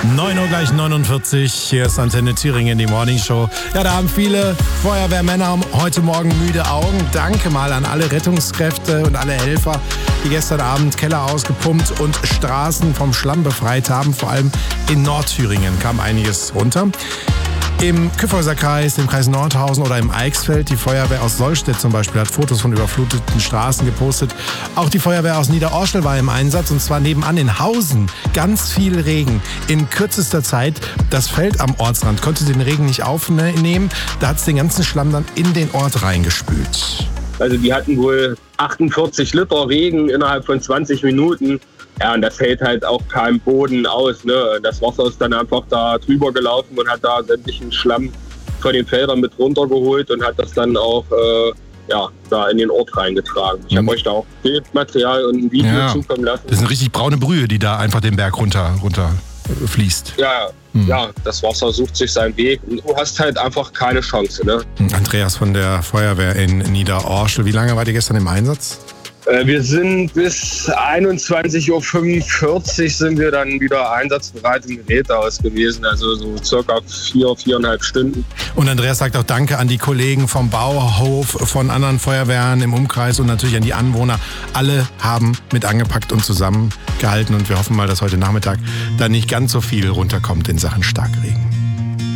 9 Uhr gleich 49, hier ist Antenne Thüringen, die Morning Show. Ja, da haben viele Feuerwehrmänner heute Morgen müde Augen. Danke mal an alle Rettungskräfte und alle Helfer, die gestern Abend Keller ausgepumpt und Straßen vom Schlamm befreit haben. Vor allem in Nordthüringen kam einiges runter. Im Kyffhäuser Kreis, im Kreis Nordhausen oder im Eichsfeld, die Feuerwehr aus Sollstedt zum Beispiel hat Fotos von überfluteten Straßen gepostet. Auch die Feuerwehr aus Niederorschel war im Einsatz, und zwar nebenan in Hausen. Ganz viel Regen in kürzester Zeit. Das Feld am Ortsrand konnte den Regen nicht aufnehmen. Da hat es den ganzen Schlamm dann in den Ort reingespült. Also die hatten wohl 48 Liter Regen innerhalb von 20 Minuten. Ja, und das hält halt auch keinen Boden aus, ne? Das Wasser ist dann einfach da drüber gelaufen und hat da sämtlichen Schlamm von den Feldern mit runtergeholt und hat das dann auch da in den Ort reingetragen. Ich habe euch da auch Bildmaterial und ein Video zukommen lassen. Das sind richtig braune Brühe, die da einfach den Berg runter fließt. Ja, das Wasser sucht sich seinen Weg und du hast halt einfach keine Chance, ne? Andreas von der Feuerwehr in Niederorschel. Wie lange wart ihr gestern im Einsatz? Wir sind bis 21.45 Uhr sind wir dann wieder einsatzbereit im Gerätehaus gewesen, also so circa 4,5 Stunden. Und Andreas sagt auch Danke an die Kollegen vom Bauhof, von anderen Feuerwehren im Umkreis und natürlich an die Anwohner. Alle haben mit angepackt und zusammengehalten, und wir hoffen mal, dass heute Nachmittag da nicht ganz so viel runterkommt in Sachen Starkregen.